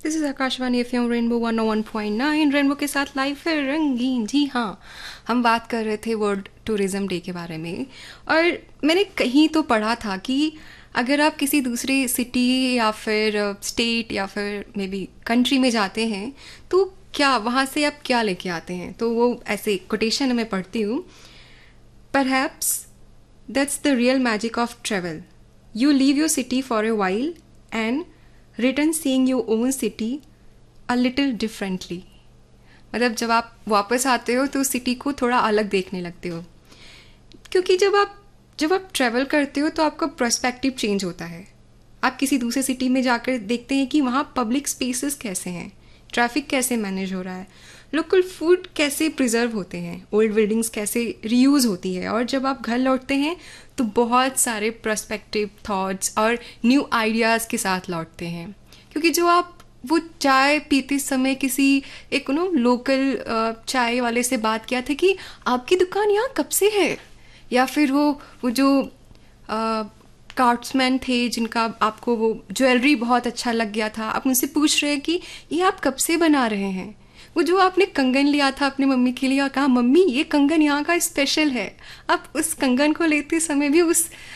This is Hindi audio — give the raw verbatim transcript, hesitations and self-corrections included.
This is Akashvani FM rainbow one O one point nine. Rainbow के साथ लाइव है रंगीन। जी हाँ, हम बात कर रहे थे वर्ल्ड टूरिज़्म डे के बारे में। और मैंने कहीं तो पढ़ा था कि अगर आप किसी दूसरी सिटी या फिर स्टेट या फिर मे बी कंट्री में जाते हैं तो क्या वहाँ से आप क्या लेके आते हैं, तो वो ऐसे कोटेशन में पढ़ती हूँ। Perhaps that's the real magic of travel. You leave your city for a while and return seeing your own city a little differently. मतलब जब आप वापस आते हो तो उस सिटी को थोड़ा अलग देखने लगते हो, क्योंकि जब आप जब आप ट्रैवल करते हो तो आपका पर्सपेक्टिव चेंज होता है। आप किसी दूसरे सिटी में जाकर देखते हैं कि वहाँ पब्लिक स्पेसेस कैसे हैं, ट्रैफिक कैसे मैनेज हो रहा है, लोकल फूड कैसे प्रिजर्व होते हैं, ओल्ड बिल्डिंग्स कैसे रीयूज़ होती है। और जब आप घर लौटते हैं तो बहुत सारे पर्सपेक्टिव थॉट्स और न्यू आइडियाज़ के साथ लौटते हैं, क्योंकि जो आप वो चाय पीते समय किसी एक नो लोकल चाय वाले से बात किया था कि आपकी दुकान यहाँ कब से है, या फिर वो वो जो कार्ट्समैन थे जिनका आपको वो ज्वेलरी बहुत अच्छा लग गया था, आप उनसे पूछ रहे हैं कि ये आप कब से बना रहे हैं। वो जो आपने कंगन लिया था अपनी मम्मी के लिए और कहा मम्मी ये कंगन यहाँ का स्पेशल है, आप उस कंगन को लेते समय भी उस